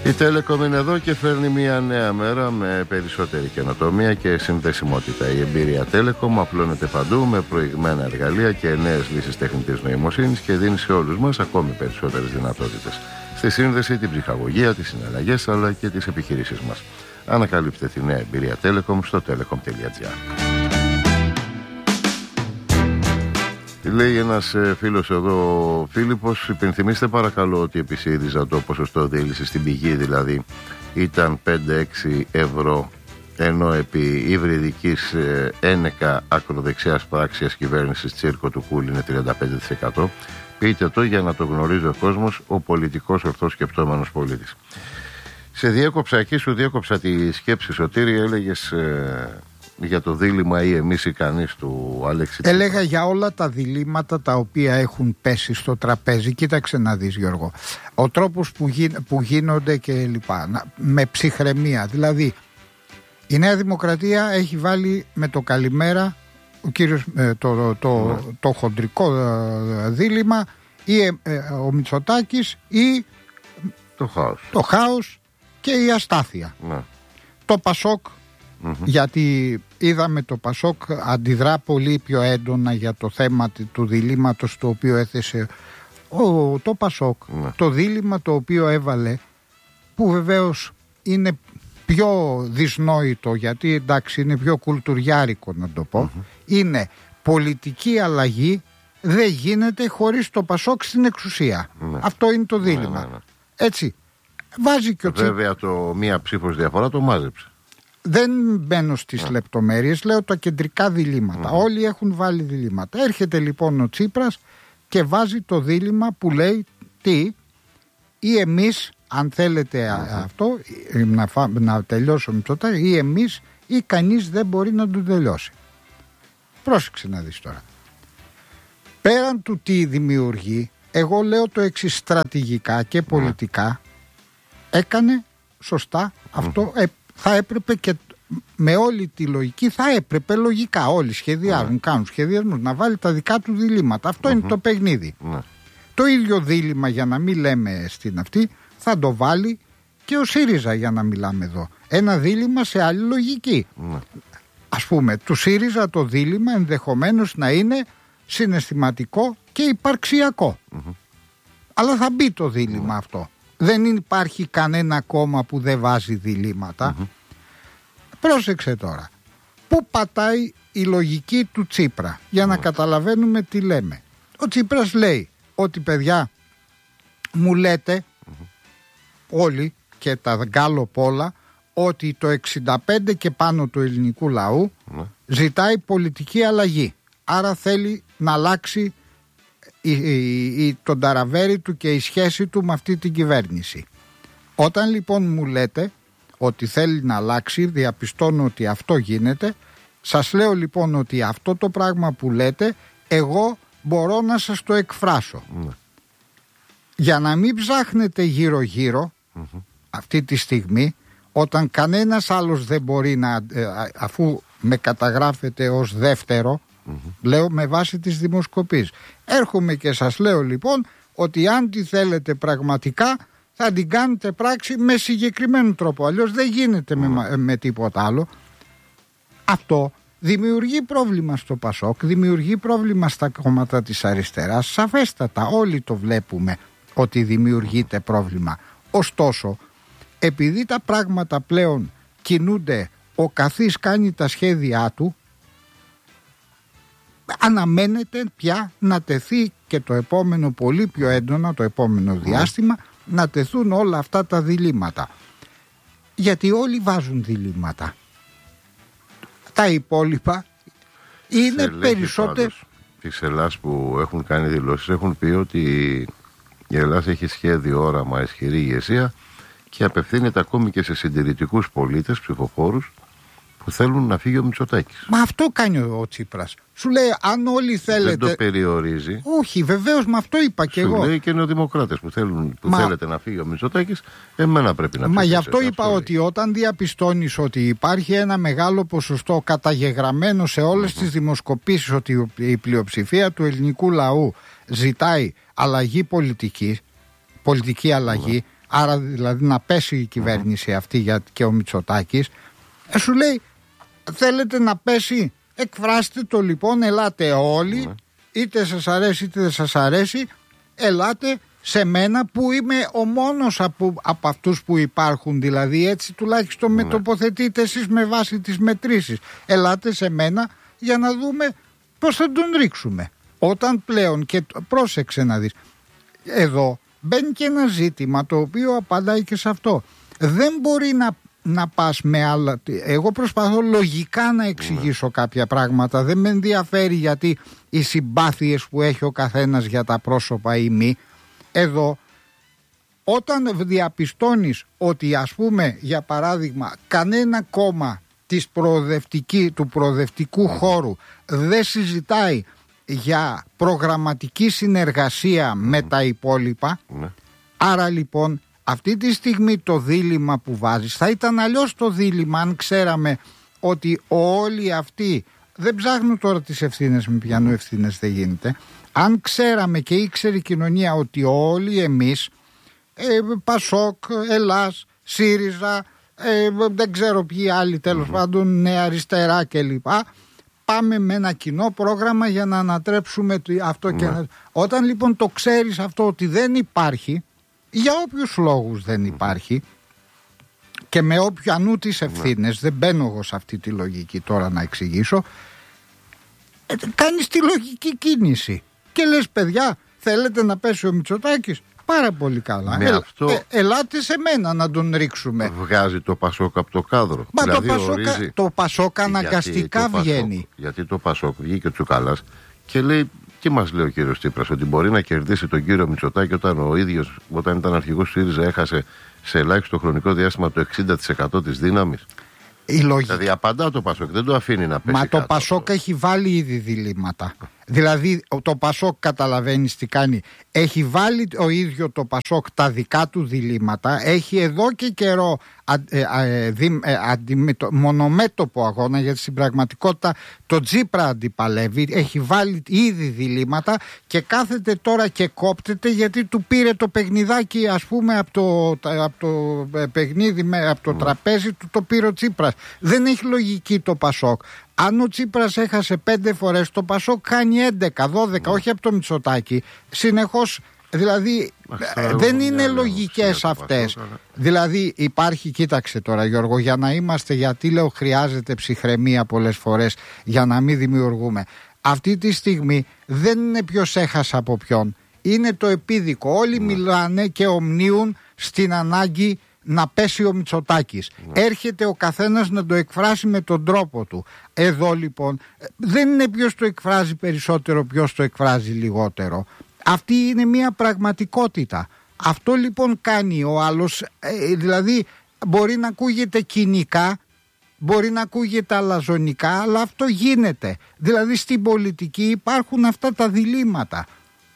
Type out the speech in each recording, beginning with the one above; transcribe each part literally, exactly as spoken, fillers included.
Η Telecom είναι εδώ και φέρνει μια νέα μέρα με περισσότερη καινοτομία και συνδεσιμότητα. Η εμπειρία Telecom απλώνεται παντού με προηγμένα εργαλεία και νέες λύσεις τεχνητής νοημοσύνης και δίνει σε όλους μας ακόμη περισσότερες δυνατότητες στη σύνδεση, την ψυχαγωγία, τις συναλλαγές αλλά και τις επιχειρήσεις μας. Ανακαλύψτε τη νέα εμπειρία Telecom στο telecom τελεία gr. Λέει ένας φίλος εδώ, Φίλιππος, υπενθυμίστε παρακαλώ ότι επί ΣΥΡΙΖΑ το ποσοστό δίλησης στην πηγή δηλαδή ήταν πέντε έξι ευρώ, ενώ επί υβριδικής ένεκα ακροδεξιάς πράξιας κυβέρνησης Τσίρκο του Κούλη είναι τριάντα πέντε τοις εκατό. Πείτε το για να το γνωρίζει ο κόσμος, ο πολιτικός ορθός σκεπτόμενος πολίτης. Σε διέκοψα εκεί, σου διέκοψα τη σκέψη, Σωτήρη, έλεγες ε, για το δίλημμα ή εμείς ή κανείς του Αλέξη. Έλεγα για όλα τα διλήμματα τα οποία έχουν πέσει στο τραπέζι. Κοίταξε να δεις, Γιώργο, ο τρόπος που, γι, που γίνονται και λοιπά, με ψυχραιμία. Δηλαδή η Νέα Δημοκρατία έχει βάλει με το καλημέρα ο κύριος, ε, το, το, το, ναι. το χοντρικό ε, δίλημμα ή ε, ε, ο Μητσοτάκης ή το χάος, το χάος και η αστάθεια. Ναι. Το Πασόκ, mm-hmm. γιατί είδαμε το Πασόκ αντιδρά πολύ πιο έντονα για το θέμα του διλήμματος το οποίο έθεσε ο, το Πασόκ, ναι. το δίλημμα το οποίο έβαλε, που βεβαίως είναι πιο δυσνόητο, γιατί εντάξει είναι πιο κουλτουριάρικο να το πω, mm-hmm. είναι πολιτική αλλαγή δεν γίνεται χωρίς το Πασόκ στην εξουσία. Ναι. Αυτό είναι το δίλημμα. Ναι, ναι, ναι. Έτσι βάζει και ο Τσίπρας. Βέβαια το μία ψήφος διαφορά το μάζεψε. Δεν μπαίνω στις yeah. λεπτομέρειες, λέω τα κεντρικά διλήμματα. Mm. Όλοι έχουν βάλει διλήμματα. Έρχεται λοιπόν ο Τσίπρας και βάζει το δίλημμα που λέει τι, ή εμείς, αν θέλετε mm-hmm. αυτό, να, φα... να τελειώσω με το τέλος, ή εμείς ή κανείς δεν μπορεί να το τελειώσει. Πρόσεξε να δεις τώρα. Πέραν του τι δημιουργεί, εγώ λέω το εξής, στρατηγικά και πολιτικά mm. έκανε σωστά αυτό. Mm. Ε, θα έπρεπε και με όλη τη λογική, θα έπρεπε λογικά όλοι σχεδιάζουν, mm. κάνουν σχεδιασμούς, να βάλει τα δικά του διλήμματα. Αυτό mm-hmm. είναι το παιχνίδι. Mm. Το ίδιο δίλημμα, για να μην λέμε στην αυτή, θα το βάλει και ο ΣΥΡΙΖΑ, για να μιλάμε εδώ. Ένα δίλημμα σε άλλη λογική. Mm. Ας πούμε, του ΣΥΡΙΖΑ το δίλημμα ενδεχομένως να είναι συναισθηματικό και υπαρξιακό. Mm-hmm. Αλλά θα μπει το δίλημμα mm. αυτό. Δεν υπάρχει κανένα κόμμα που δεν βάζει διλήμματα. Mm-hmm. Πρόσεξε τώρα. Πού πατάει η λογική του Τσίπρα, για να mm. καταλαβαίνουμε τι λέμε. Ο Τσίπρας λέει ότι, παιδιά, μου λέτε mm-hmm. όλοι και τα γκάλο πόλα ότι το εξήντα πέντε και πάνω του ελληνικού λαού mm. ζητάει πολιτική αλλαγή. Άρα θέλει να αλλάξει η, η, η, τον ταραβέρι του και η σχέση του με αυτή την κυβέρνηση. Όταν λοιπόν μου λέτε ότι θέλει να αλλάξει, διαπιστώνω ότι αυτό γίνεται, σας λέω λοιπόν ότι αυτό το πράγμα που λέτε εγώ μπορώ να σας το εκφράσω. Mm. Για να μην ψάχνετε γύρω γύρω mm-hmm. αυτή τη στιγμή, όταν κανένας άλλος δεν μπορεί να, αφού με καταγράφετε ως δεύτερο, mm-hmm. λέω με βάση τις δημοσκοπήσεις, έρχομαι και σας λέω λοιπόν ότι αν τη θέλετε πραγματικά θα την κάνετε πράξη με συγκεκριμένο τρόπο, αλλιώς δεν γίνεται mm. με, με τίποτα άλλο. Αυτό δημιουργεί πρόβλημα στο Πασόκ, δημιουργεί πρόβλημα στα κόμματα της αριστεράς, σαφέστατα όλοι το βλέπουμε ότι δημιουργείται πρόβλημα. Ωστόσο, επειδή τα πράγματα πλέον κινούνται, ο καθής κάνει τα σχέδιά του, αναμένεται πια να τεθεί και το επόμενο πολύ πιο έντονα, το επόμενο διάστημα, να τεθούν όλα αυτά τα διλήμματα. Γιατί όλοι βάζουν διλήμματα. Τα υπόλοιπα είναι περισσότερο. Της Ελλάς που έχουν κάνει δηλώσεις έχουν πει ότι η Ελλάδα έχει σχέδιο, όραμα, ισχυρή ηγεσία και απευθύνεται ακόμη και σε συντηρητικούς πολίτες, ψηφοφόρους που θέλουν να φύγει ο Μητσοτάκης. Μα αυτό κάνει ο Τσίπρας. Σου λέει αν όλοι θέλετε. Δεν το περιορίζει. Όχι, βεβαίως, με αυτό είπα και Σου εγώ. Σου λέει και νεοδημοκράτες που, θέλουν, που Μα... θέλετε να φύγει ο Μητσοτάκης, εμένα πρέπει να φύγει. Μα γι' αυτό είπα αυτό ότι όταν διαπιστώνεις ότι υπάρχει ένα μεγάλο ποσοστό καταγεγραμμένο σε όλες mm-hmm. τις δημοσκοπήσεις ότι η πλειοψηφία του ελληνικού λαού ζητάει αλλαγή πολιτική, πολιτική αλλαγή, mm-hmm. άρα δηλαδή να πέσει η κυβέρνηση mm-hmm. αυτή για, και ο Μητσοτάκης, ε, σου λέει θέλετε να πέσει, εκφράστε το λοιπόν, ελάτε όλοι, mm-hmm. είτε σας αρέσει είτε δεν σας αρέσει, ελάτε σε μένα που είμαι ο μόνος από, από αυτούς που υπάρχουν, δηλαδή έτσι τουλάχιστον mm-hmm. με τοποθετείτε εσείς με βάση τις μετρήσεις, ελάτε σε μένα για να δούμε πώς θα τον ρίξουμε. Όταν πλέον, και πρόσεξε να δεις, εδώ μπαίνει και ένα ζήτημα το οποίο απαντάει και σε αυτό. Δεν μπορεί να, να πας με άλλα. Εγώ προσπαθώ λογικά να εξηγήσω mm. κάποια πράγματα. Δεν με ενδιαφέρει γιατί οι συμπάθειες που έχει ο καθένας για τα πρόσωπα ή μη. Εδώ όταν διαπιστώνεις ότι, ας πούμε, για παράδειγμα, κανένα κόμμα της προοδευτική, του προοδευτικού mm. χώρου δεν συζητάει για προγραμματική συνεργασία mm. με τα υπόλοιπα, mm. άρα λοιπόν αυτή τη στιγμή το δίλημμα που βάζεις θα ήταν αλλιώς το δίλημμα αν ξέραμε ότι όλοι αυτοί, δεν ψάχνουν τώρα τις ευθύνες, με πιανού ευθύνες δεν γίνεται, αν ξέραμε και ήξερε η κοινωνία ότι όλοι εμείς ε, Πασόκ, Ελλάς, ΣΥΡΙΖΑ, ε, δεν ξέρω ποιοι άλλοι τέλος mm-hmm. πάντων, Νέα Αριστερά κλπ, πάμε με ένα κοινό πρόγραμμα για να ανατρέψουμε αυτό και να... Όταν λοιπόν το ξέρεις αυτό ότι δεν υπάρχει, για όποιους λόγους δεν υπάρχει και με όποιανού τις ευθύνες, δεν μπαίνω εγώ σε αυτή τη λογική τώρα να εξηγήσω, ε, κάνεις τη λογική κίνηση και λες παιδιά θέλετε να πέσει ο Μητσοτάκης, πάρα πολύ καλά, με ε, αυτό ε, ελάτε σε μένα να τον ρίξουμε. Βγάζει το Πασόκ από το κάδρο. Μα δηλαδή το, Πασόκα, ορίζει... το Πασόκ αναγκαστικά γιατί βγαίνει. Το Πασόκ, γιατί το Πασόκ βγήκε ο Τσουκαλάς και λέει, τι μας λέει ο κύριος Τσίπρας, ότι μπορεί να κερδίσει τον κύριο Μητσοτάκη όταν ο ίδιος, όταν ήταν αρχηγός ΣΥΡΙΖΑ, έχασε σε ελάχιστο χρονικό διάστημα το εξήντα τοις εκατό της δύναμης. Η λογική. Δηλαδή απαντά το Πασόκ, δεν το αφήνει να πέσει. Μα κάτω το Πασόκ αυτό. έχει βάλει ήδη διλήμματα. Δηλαδή το Πασόκ, καταλαβαίνεις τι κάνει, έχει βάλει ο ίδιο το Πασόκ τα δικά του διλήμματα, έχει εδώ και καιρό α, ε, ε, δι, ε, αντιμετω, μονομέτωπο αγώνα, γιατί στην πραγματικότητα το Τσίπρα αντιπαλεύει, έχει βάλει ήδη διλήμματα και κάθεται τώρα και κόπτεται γιατί του πήρε το παιχνιδάκι, ας πούμε, από το, από το παιχνίδι, από το τραπέζι του το πήρε ο Τσίπρας. Δεν έχει λογική το Πασόκ. Αν ο Τσίπρας έχασε πέντε φορές, το Πασόκ κάνει έντεκα, δώδεκα, mm. όχι από το Μητσοτάκη. Συνεχώς, δηλαδή Αχα, δεν είναι ναι, λογικές ναι, αυτές. Πασόκ, ναι. Δηλαδή υπάρχει, κοίταξε τώρα Γιώργο, για να είμαστε, γιατί λέω χρειάζεται ψυχραιμία πολλές φορές για να μην δημιουργούμε. Αυτή τη στιγμή δεν είναι ποιος έχασε από ποιον. Είναι το επίδικο. Όλοι mm. μιλάνε και ομνίουν στην ανάγκη να πέσει ο Μητσοτάκης. Ναι. Έρχεται ο καθένας να το εκφράσει με τον τρόπο του. Εδώ λοιπόν δεν είναι ποιος το εκφράζει περισσότερο, ποιος το εκφράζει λιγότερο. Αυτή είναι μια πραγματικότητα. Αυτό λοιπόν κάνει ο άλλος, ε, δηλαδή μπορεί να ακούγεται κοινικά, μπορεί να ακούγεται αλαζονικά, αλλά αυτό γίνεται. Δηλαδή στην πολιτική υπάρχουν αυτά τα διλήμματα.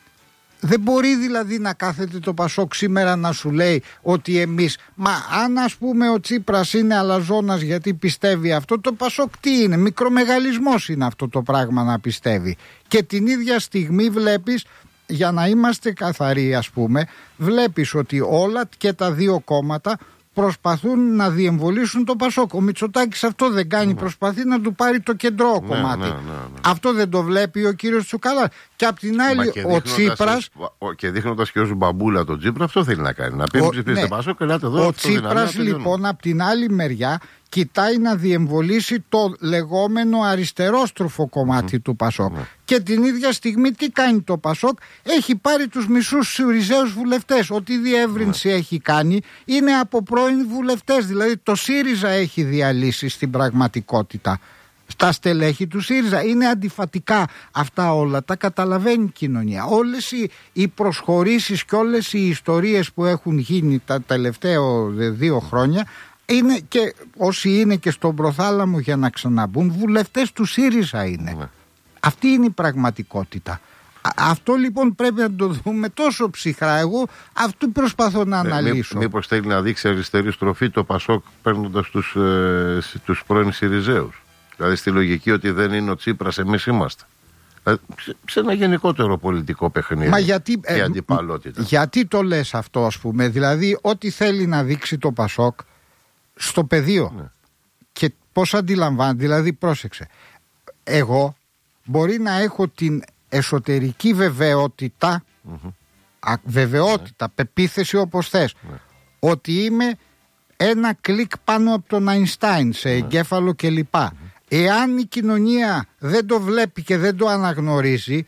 Δεν μπορεί δηλαδή να κάθεται το Πασόκ σήμερα να σου λέει ότι εμείς, μα αν ας πούμε ο Τσίπρας είναι αλαζόνας γιατί πιστεύει αυτό, το Πασόκ τι είναι, μικρομεγαλισμός είναι αυτό το πράγμα να πιστεύει. Και την ίδια στιγμή βλέπεις, για να είμαστε καθαροί ας πούμε, βλέπεις ότι όλα και τα δύο κόμματα προσπαθούν να διεμβολήσουν το Πασόκ. Ο Μητσοτάκης αυτό δεν κάνει, ναι. προσπαθεί να του πάρει το κεντρό ναι, κομμάτι. Ναι, ναι, ναι. Αυτό δεν το βλέπει ο κύριος Τσουκαλάς. Και απ' την άλλη ο Τσίπρας... Και δείχνοντας και ως μπαμπούλα τον Τσίπρα, αυτό θέλει να κάνει. Να πει ότι ψηφίστε ναι. Πασόκ και ελάτε εδώ. Ο Τσίπρας λοιπόν απ' την άλλη μεριά κοιτάει να διεμβολήσει το λεγόμενο αριστερόστροφο κομμάτι mm. του Πασόκ. Mm. Και την ίδια στιγμή τι κάνει το Πασόκ, έχει πάρει τους μισούς Συριζέους βουλευτές. Ό,τι διεύρυνση mm. έχει κάνει είναι από πρώην βουλευτές. Δηλαδή το ΣΥΡΙΖΑ έχει διαλύσει στην πραγματικότητα. Στα στελέχη του ΣΥΡΙΖΑ είναι αντιφατικά αυτά όλα, τα καταλαβαίνει η κοινωνία. Όλες οι, οι προσχωρήσεις και όλες οι ιστορίες που έχουν γίνει τα τελευταία δύο χρόνια είναι, και όσοι είναι και στον προθάλαμο για να ξαναμπούν, βουλευτές του ΣΥΡΙΖΑ είναι. Ναι. Αυτή είναι η πραγματικότητα. Αυτό λοιπόν πρέπει να το δούμε τόσο ψυχρά. Εγώ αυτό προσπαθώ να ναι, αναλύσω. Μήπως θέλει να δείξει αριστερή στροφή το Πασόκ παίρνοντας τους, ε, τους πρώην ΣΥΡΙΖΑΙΟΥς. Δηλαδή στη λογική ότι δεν είναι ο Τσίπρας, εμείς είμαστε. σε, σε ένα γενικότερο πολιτικό παιχνίδι. Μα γιατί, και ε, αντιπαλότητα. Γιατί το λες αυτό, ας πούμε? Δηλαδή ό,τι θέλει να δείξει το Πασόκ στο πεδίο, ναι. Και πώς αντιλαμβάνει, δηλαδή πρόσεξε, εγώ μπορεί να έχω την εσωτερική βεβαιότητα, mm-hmm. α, βεβαιότητα, ναι. Πεποίθηση όπως θες, ναι. Ότι είμαι ένα κλικ πάνω από τον Αϊνστάιν σε εγκέφαλο κλπ. Mm-hmm. Εάν η κοινωνία δεν το βλέπει και δεν το αναγνωρίζει,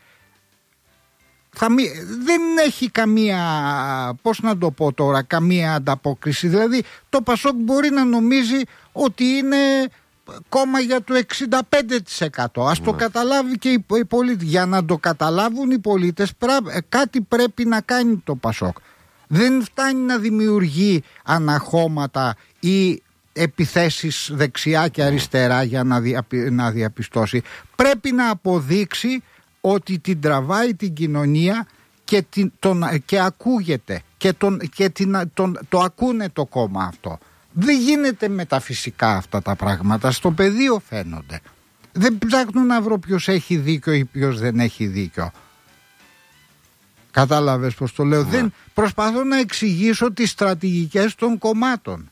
θα μη, δεν έχει καμία, πώς να το πω τώρα, καμία ανταπόκριση. Δηλαδή το Πασόκ μπορεί να νομίζει ότι είναι κόμμα για το εξήντα πέντε τοις εκατό. Ας το καταλάβει και οι, οι πολίτες. Για να το καταλάβουν οι πολίτες κάτι πρέπει να κάνει το Πασόκ. Δεν φτάνει να δημιουργεί αναχώματα ή επιθέσεις δεξιά και αριστερά για να, διαπι, να διαπιστώσει. Πρέπει να αποδείξει ότι την τραβάει την κοινωνία και, την, τον, και ακούγεται και, τον, και την, τον, το ακούνε το κόμμα αυτό. Δεν γίνεται μεταφυσικά αυτά τα πράγματα. Στο πεδίο φαίνονται. Δεν ψάχνουν να βρω ποιος έχει δίκιο ή ποιος δεν έχει δίκιο. Κατάλαβες πως το λέω? Yeah. Δεν προσπαθώ να εξηγήσω τις στρατηγικές των κομμάτων.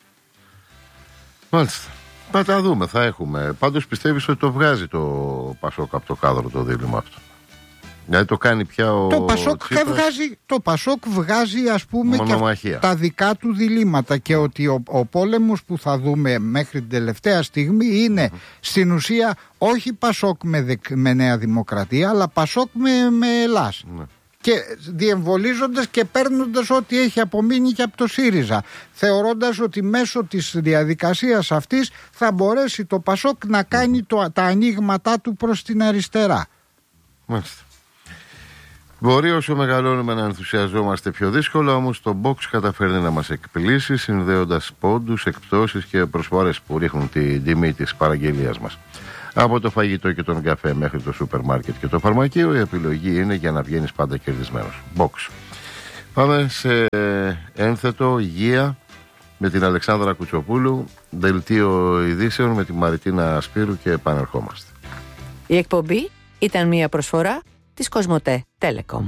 Μάλιστα. Θα τα δούμε, θα έχουμε. Πάντως πιστεύεις ότι το βγάζει το Πασόκ από το κάδρο το δίλημμα αυτό? Δηλαδή το κάνει πια ο το Πασόκ Τσίπρας... βγάζει, το Πασόκ βγάζει ας πούμε και τα δικά του διλήμματα και ότι ο, ο πόλεμος που θα δούμε μέχρι την τελευταία στιγμή είναι mm-hmm. στην ουσία όχι Πασόκ με, δε, με Νέα Δημοκρατία, αλλά Πασόκ με, με Ελλάς. Mm-hmm. Και διεμβολίζοντας και παίρνοντας ό,τι έχει απομείνει και από το ΣΥΡΙΖΑ, θεωρώντας ότι μέσω της διαδικασίας αυτής θα μπορέσει το Πασόκ να κάνει το, τα ανοίγματά του προς την αριστερά. Μάλιστα. Μπορεί όσο μεγαλώνουμε να ενθουσιαζόμαστε πιο δύσκολα, όμως το box καταφέρνει να μας εκπλήσει, συνδέοντας πόντους, εκπτώσεις και προσφορές που ρίχνουν την τιμή της παραγγελίας μας. Από το φαγητό και τον καφέ μέχρι το σούπερ μάρκετ και το φαρμακείο, η επιλογή είναι για να βγαίνεις πάντα κερδισμένος. Box. Πάμε σε ένθετο υγεία με την Αλεξάνδρα Κουτσοπούλου, δελτίο ειδήσεων με τη Μαριτίνα Σπύρου και επανερχόμαστε. Η εκπομπή ήταν μια προσφορά της Κοσμοτέ Telecom.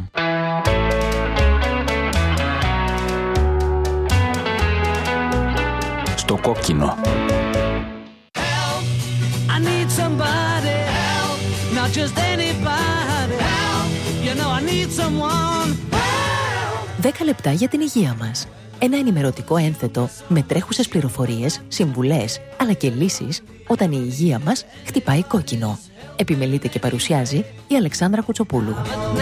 Στο κόκκινο. δέκα λεπτά για την υγεία μας. Ένα ενημερωτικό ένθετο με τρέχουσες πληροφορίες, συμβουλές, αλλά και λύσεις όταν η υγεία μας χτυπάει κόκκινο. Επιμελείται και παρουσιάζει η Αλεξάνδρα Κουτσοπούλου.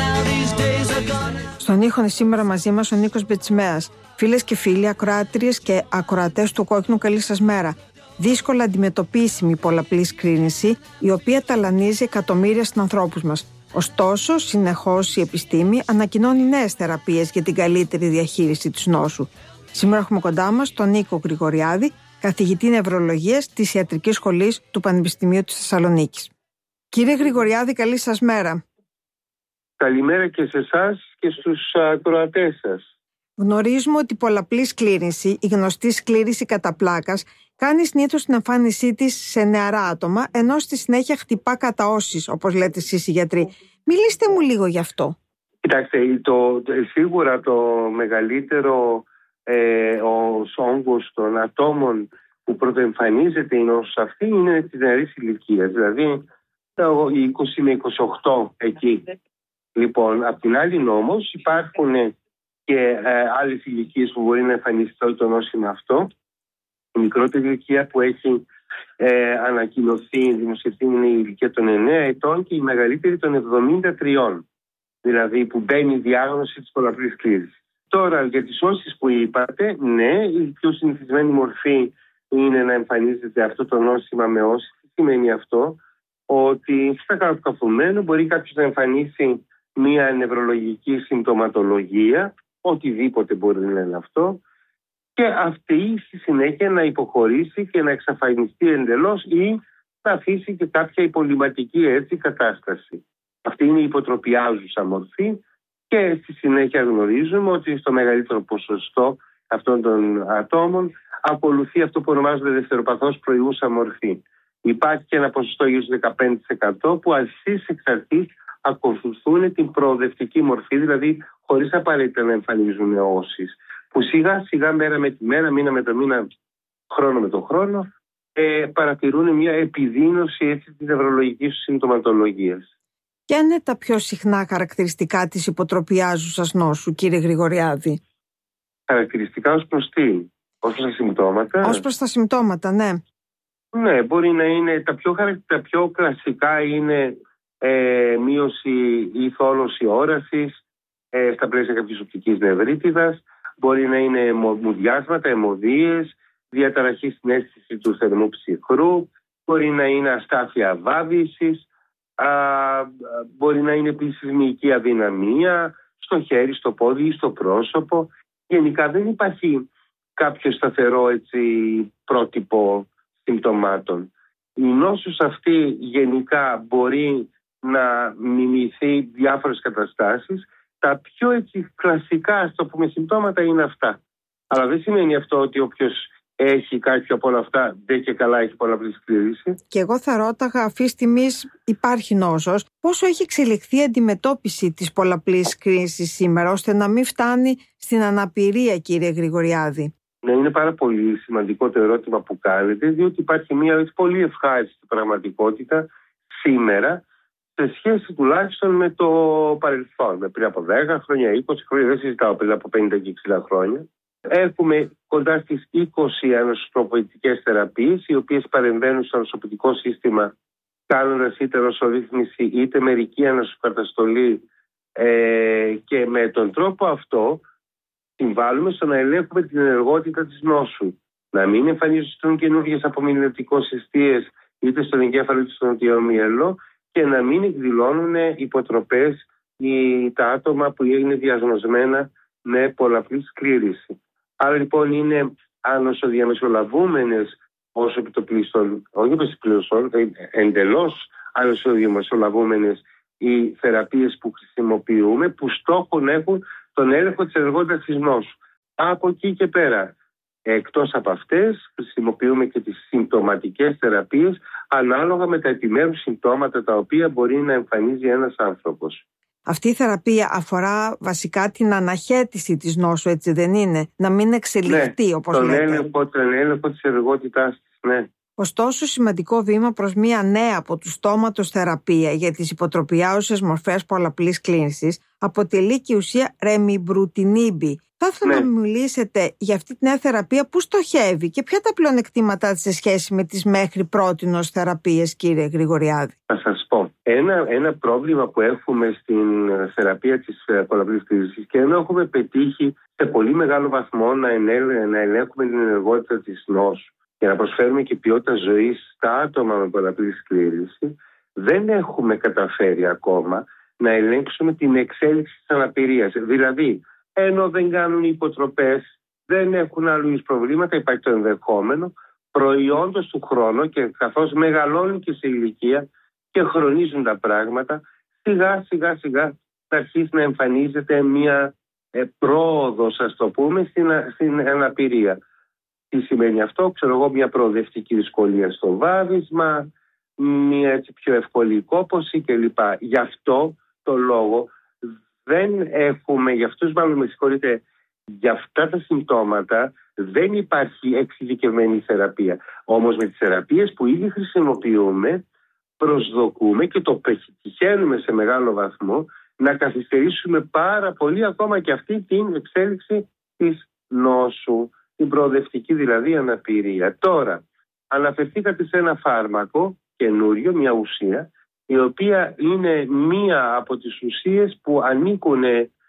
Στον ήχο είναι σήμερα μαζί μας ο Νίκος Μπετσιμέας. Φίλες και φίλοι, ακροάτριες και ακροατές του Κόκκινου, καλή σας μέρα. Δύσκολα αντιμετωπίσιμη πολλαπλή σκρίνηση, η οποία ταλανίζει εκατομμύρια συνανθρώπους μας. Ωστόσο, συνεχώς η επιστήμη ανακοινώνει νέες θεραπείες για την καλύτερη διαχείριση της νόσου. Σήμερα έχουμε κοντά μας τον Νίκο Γρηγοριάδη, καθηγητή νευρολογίας της Ιατρικής Σχολής του Πανεπιστημίου της Θεσσαλονίκης. Κύριε Γρηγοριάδη, καλή σας μέρα. Καλημέρα και σε εσάς και στους ακροατές σας. Γνωρίζουμε ότι η πολλαπλή σκλήρυνση, η γνωστή σκλήρυνση κατά πλάκας, κάνει συνήθως την εμφάνισή της σε νεαρά άτομα, ενώ στη συνέχεια χτυπά κατά όσεις, όπως λέτε εσείς οι γιατροί. Μιλήστε μου λίγο γι' αυτό. Κοιτάξτε, το, σίγουρα το μεγαλύτερο ε, ο όγκος των ατόμων που πρωτοεμφανίζεται η νόσος αυτή είναι της νεαρής ηλικίας, δηλαδή οι είκοσι με είκοσι οκτώ εκεί. Λοιπόν, απ' την άλλη όμως υπάρχουν και ε, άλλες ηλικίες που μπορεί να εμφανιστεί το νόσημα αυτό. Η μικρότερη ηλικία που έχει ε, ανακοινωθεί, δημοσιευτεί, είναι η ηλικία των εννέα ετών και η μεγαλύτερη των εβδομήντα τριών. Δηλαδή που μπαίνει η διάγνωση της πολλαπλής σκλήρυνσης. Τώρα για τις όσεις που είπατε, ναι, η πιο συνηθισμένη μορφή είναι να εμφανίζεται αυτό το νόσημα με όσεις. Τι σημαίνει αυτό? Ότι στα κάτω μπορεί κάποιος να εμφανίσει μια νευρολογική συμπτωματολογία, οτιδήποτε μπορεί να είναι αυτό, και αυτή στη συνέχεια να υποχωρήσει και να εξαφανιστεί εντελώς ή να αφήσει και κάποια υπολοιματική έτσι κατάσταση. Αυτή είναι η υποτροπιάζουσα μορφή και στη συνέχεια γνωρίζουμε ότι στο μεγαλύτερο ποσοστό αυτών των ατόμων ακολουθεί αυτό που ονομάζεται δευτεροπαθώς προϊούσα μορφή. Υπάρχει και ένα ποσοστό γύρω στο δεκαπέντε τοις εκατό που ασύς εξαρτεί ακολουθούν την προοδευτική μορφή, δηλαδή χωρίς απαραίτητα να εμφανίζουν νεώσεις, που σιγά σιγά μέρα με τη μέρα, μήνα με το μήνα, χρόνο με το χρόνο, ε, παρατηρούν μια επιδείνωση έτσι, της νευρολογικής συμπτωματολογίας. Ποια είναι τα πιο συχνά χαρακτηριστικά της υποτροπιάζουσας νόσου, κύριε Γρηγοριάδη? Χαρακτηριστικά ως προς τι? Ως προς τα συμπτώματα? Ως προς τα συμπτώματα, ναι. Ναι, μπορεί να είναι, τα πιο, τα πιο κλασικά είναι ε, μείωση ή θόλωση όρασης ε, στα πλαίσια κάποιης οπτικής νευρίτιδας, μπορεί να είναι μουδιάσματα, αιμωδίες, διαταραχή στην αίσθηση του θερμού ψυχρού, μπορεί να είναι αστάθεια βάβησης, α, μπορεί να είναι επίσης μυϊκή αδυναμία στο χέρι, στο πόδι ή στο πρόσωπο. Γενικά δεν υπάρχει κάποιο σταθερό έτσι, πρότυπο συμπτωμάτων. Η νόσος αυτή γενικά μπορεί να μιμηθεί διάφορες καταστάσεις. Τα πιο έτσι, κλασικά, ας το πούμε, συμπτώματα είναι αυτά. Αλλά δεν σημαίνει αυτό ότι όποιος έχει κάποιο από όλα αυτά δεν και καλά έχει πολλαπλή σκλήρυνση. Και εγώ θα ρώταγα, αυτή τη στιγμή υπάρχει νόσος, πόσο έχει εξελιχθεί η αντιμετώπιση της πολλαπλής σκλήρυνσης σήμερα, ώστε να μην φτάνει στην αναπηρία, κύριε Γρηγοριάδη? Ναι, είναι πάρα πολύ σημαντικό το ερώτημα που κάνετε, διότι υπάρχει μια έτσι, πολύ ευχάριστη πραγματικότητα σήμερα, σε σχέση τουλάχιστον με το παρελθόν, με πριν από δέκα χρόνια, είκοσι χρόνια, δεν συζητάω πριν από πενήντα και εξήντα χρόνια. Έχουμε κοντά στις είκοσι ανοσοποιητικές θεραπείες, οι οποίες παρεμβαίνουν στο ανοσοποιητικό σύστημα, κάνοντας είτε νοσορύθμιση είτε μερική ανοσοκαταστολή, ε, και με τον τρόπο αυτό συμβάλλουμε στο να ελέγχουμε την ενεργότητα της νόσου. Να μην εμφανίζουν καινούργιες απομεινωτικές αιστείες είτε στον εγκέφαλο είτε στον νοτιομυελό και να μην εκδηλώνουν υποτροπές ή τα άτομα που είναι διαγνωσμένα με πολλαπλή σκλήρυνση. Άρα λοιπόν είναι ανοσοδιαμεσολαβούμενες όσο επιτοπλίστων, όχι επιτοπλίστων, εντελώς ανοσοδιαμεσολαβούμενες οι θεραπείες που χρησιμοποιούμε, που στόχο έχουν τον έλεγχο της ενεργότητας της νόσου. Από εκεί και πέρα, εκτός από αυτές, χρησιμοποιούμε και τις συμπτωματικές θεραπείες ανάλογα με τα επιμέρους συμπτώματα τα οποία μπορεί να εμφανίζει ένας άνθρωπος. Αυτή η θεραπεία αφορά βασικά την αναχέτηση της νόσου, έτσι δεν είναι? Να μην εξελιχθεί, ναι, όπως τον λέτε. Έλεγχο, τον έλεγχο της εργότητάς της, ναι. Ωστόσο, σημαντικό βήμα προς μια νέα από του στόματος θεραπεία για τις υποτροπιάουσες μορφές πολλαπλής σκλήρυνσης αποτελεί και η ουσία ρεμιμπρουτινίμπι. Θα ήθελα ναι. να μιλήσετε για αυτή τη νέα θεραπεία, που στοχεύει και ποια τα πλεονεκτήματά της σε σχέση με τις μέχρι πρότινος θεραπείες, κύριε Γρηγοριάδη? Θα σας πω. Ένα, ένα πρόβλημα που έχουμε στην θεραπεία της πολλαπλής σκλήρυνσης, και ενώ έχουμε πετύχει σε πολύ μεγάλο βαθμό να, ενέλε, να ελέγχουμε την ενεργότητα της νόσου και να προσφέρουμε και ποιότητα ζωής στα άτομα με πολλαπλή σκλήρυνση, δεν έχουμε καταφέρει ακόμα να ελέγξουμε την εξέλιξη της αναπηρίας. Δηλαδή, ενώ δεν κάνουν υποτροπές, δεν έχουν άλλου προβλήματα, υπάρχει το ενδεχόμενο προϊόντος του χρόνου, και καθώς μεγαλώνουν και σε ηλικία και χρονίζουν τα πράγματα, σιγά σιγά σιγά θα αρχίσει να εμφανίζεται μια ε, πρόοδος, ας το πούμε, στην, στην αναπηρία. Τι σημαίνει αυτό? Ξέρω εγώ, μια προοδευτική δυσκολία στο βάδισμα, μια έτσι πιο εύκολη κόπωση κλπ. Γι' αυτό το λόγο δεν έχουμε, για αυτούς μάλλον με συγχωρείτε, για αυτά τα συμπτώματα δεν υπάρχει εξειδικευμένη θεραπεία. Όμως με τις θεραπείες που ήδη χρησιμοποιούμε προσδοκούμε και το πετυχαίνουμε σε μεγάλο βαθμό να καθυστερήσουμε πάρα πολύ ακόμα και αυτή την εξέλιξη της νόσου, την προοδευτική δηλαδή αναπηρία. Τώρα, αναφερθήκατε σε ένα φάρμακο καινούριο, μια ουσία, η οποία είναι μία από τις ουσίες που ανήκουν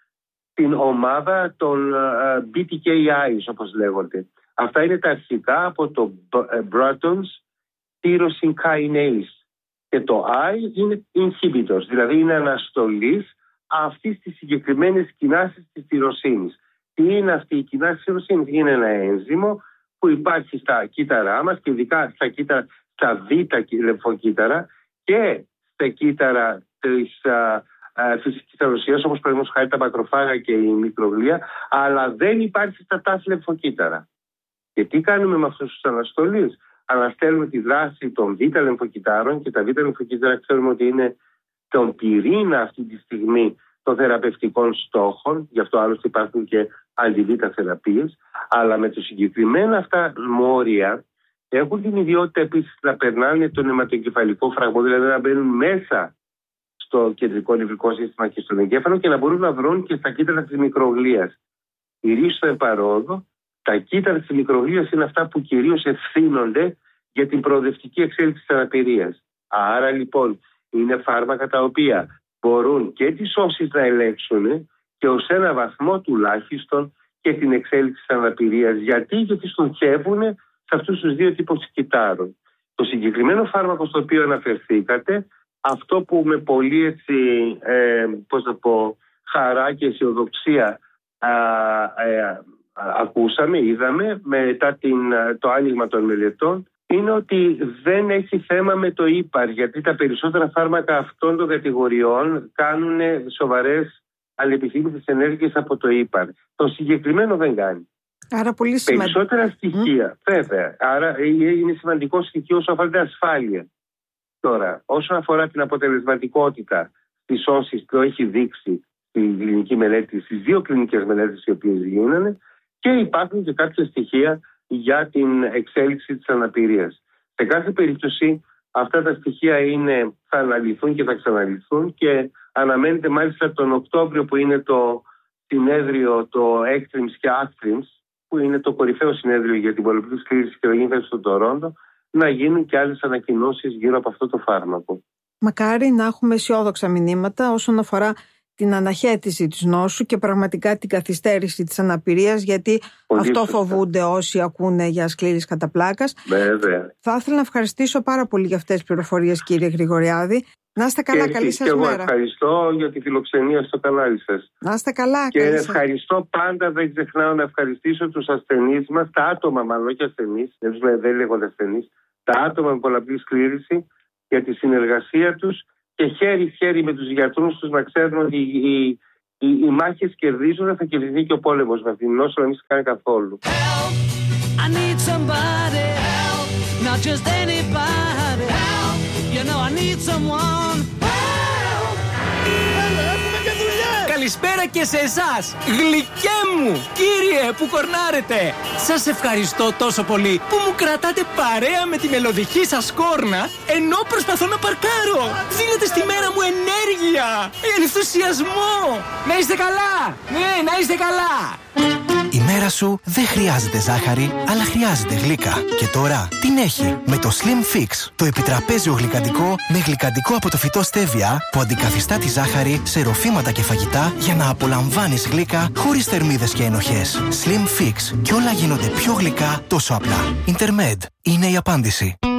στην ομάδα των μπι τι κέι άι, όπως λέγονται. Αυτά είναι τα αρχικά από το Bruton's Tyrosine Kinase. Και το I είναι inhibitors, δηλαδή είναι αναστολής αυτής της συγκεκριμένης κοινάσης της τυροσίνης. Τι είναι αυτή η κοινάση της τυροσίνης? Είναι ένα ένζυμο που υπάρχει στα κύτταρά μας και ειδικά στα, κύτταρα, στα β' λεμφοκύτταρα και στα κύτταρα της φυσικής αρρωσίας, όπως παραδείγματος χάρη τα μακροφάγα και η μικροβλία, αλλά δεν υπάρχει στα τάφ λεμφοκύτταρα. Και τι κάνουμε με αυτούς τους αναστολείς? Αναστέλνουμε τη δράση των β' λεμφοκυτάρων, και τα β' λεμφοκύτταρα ξέρουμε ότι είναι τον πυρήνα αυτή τη στιγμή των θεραπευτικών στόχων, γι' αυτό άλλωστε υπάρχουν και αντιβήτα θεραπείες, αλλά με το συγκεκριμένα αυτά μόρια έχουν την ιδιότητα επίσης να περνάνε τον αιματοεγκεφαλικό φραγμό, δηλαδή να μπαίνουν μέσα στο κεντρικό νευρικό σύστημα και στον εγκέφαλο και να μπορούν να βρουν και στα κύτταρα της μικρογλίας. Κυρίως στο εμπαρόδο, τα κύτταρα της μικρογλίας είναι αυτά που κυρίως ευθύνονται για την προοδευτική εξέλιξη της αναπηρίας. Άρα λοιπόν είναι φάρμακα τα οποία μπορούν και τις όσεις να ελέγξουν και ως ένα βαθμό τουλάχιστον και την εξέλιξη της αναπηρίας. Γιατί, γιατί στοχεύουν σε αυτούς τους δύο τύπους κυττάρων. Το συγκεκριμένο φάρμακο στο οποίο αναφερθήκατε, αυτό που με πολύ έτσι, ε, πώς να πω, χαρά και αισιοδοξία α, ε, α, ακούσαμε, είδαμε μετά την, το άνοιγμα των μελετών, είναι ότι δεν έχει θέμα με το ύπαρ, γιατί τα περισσότερα φάρμακα αυτών των κατηγοριών κάνουν σοβαρές αλληλεπιθύμητες ενέργειες από το ύπαρ. Το συγκεκριμένο δεν κάνει. Άρα πολύ σημαντικό. Περισσότερα στοιχεία, mm. βέβαια. Άρα είναι σημαντικό στοιχείο όσο αφορά την ασφάλεια. Τώρα, όσον αφορά την αποτελεσματικότητα της όσης το έχει δείξει στην κλινική μελέτη, στις δύο κλινικές μελέτες οι οποίες γίνανε, και υπάρχουν και κάποια στοιχεία για την εξέλιξη της αναπηρίας. Σε κάθε περίπτωση αυτά τα στοιχεία είναι, θα αναλυθούν και θα ξαναλυθούν και αναμένεται μάλιστα τον Οκτώβριο που είναι το συνέδριο, το Extremes και Actremes, που είναι το κορυφαίο συνέδριο για την πολλαπλή σκλήρυνση και γίνεται στο Τορόντο, να γίνουν και άλλες ανακοινώσεις γύρω από αυτό το φάρμακο. Μακάρι να έχουμε αισιόδοξα μηνύματα όσον αφορά την αναχέτηση της νόσου και πραγματικά την καθυστέρηση της αναπηρίας, γιατί πολύ αυτό σωστά φοβούνται όσοι ακούνε για σκλήρυνση κατά πλάκας. Βέβαια. Θα ήθελα να ευχαριστήσω πάρα πολύ για αυτές τις πληροφορίες, κύριε Γρηγοριάδη. Να είστε καλά, και καλή σας και μέρα. Εγώ ευχαριστώ για τη φιλοξενία στο κανάλι σας. Να είστε καλά. Και καλή ευχαριστώ σας. πάντα, δεν ξεχνάω να ευχαριστήσω τους ασθενείς μας, τα άτομα μάλλον, όχι ασθενείς, δεν λέγονται ασθενείς, τα άτομα με πολλαπλή σκλήρυνση για τη συνεργασία τους και χέρι-χέρι με τους γιατρούς τους να ξέρουν ότι οι, οι, οι, οι μάχες κερδίζουν, θα κερδιθεί και ο πόλεμος με αυτήν την νόσο να μην σε κάνει καθόλου. Help, I need somebody, help, not just anybody, help, you know I need someone, help. Έχουμε και δουλειές! Καλησπέρα και σε εσάς, γλυκέ μου, κύριε που κορνάρετε. Σας ευχαριστώ τόσο πολύ που μου κρατάτε παρέα με τη μελωδική σας κόρνα ενώ προσπαθώ να παρκάρω. Δίνετε στη μέρα μου ενέργεια, ενθουσιασμό. Να είστε καλά, ναι, να είστε καλά. Η μέρα σου δεν χρειάζεται ζάχαρη, αλλά χρειάζεται γλύκα. Και τώρα την έχει με το Slim Fix, το επιτραπέζιο γλυκαντικό με γλυκαντικό από το φυτό στέβια που αντικαθιστά τη ζάχαρη σε ροφήματα και φαγητά για να απολαμβάνεις γλύκα χωρίς θερμίδες και ενοχές. Slim Fix, και όλα γίνονται πιο γλυκά τόσο απλά. Intermed είναι η απάντηση.